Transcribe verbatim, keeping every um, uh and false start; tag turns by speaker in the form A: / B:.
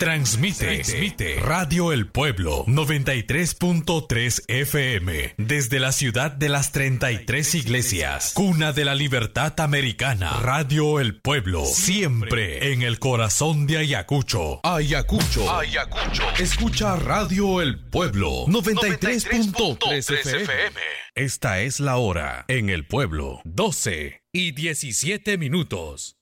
A: Transmite, Transmite Radio El Pueblo noventa y tres punto tres F M desde la ciudad de las treinta y tres iglesias, cuna de la libertad americana. Radio El Pueblo, siempre en el corazón de Ayacucho. Ayacucho, Ayacucho. Escucha Radio El Pueblo noventa y tres punto tres F M. Esta es la hora en El Pueblo, doce y diecisiete minutos.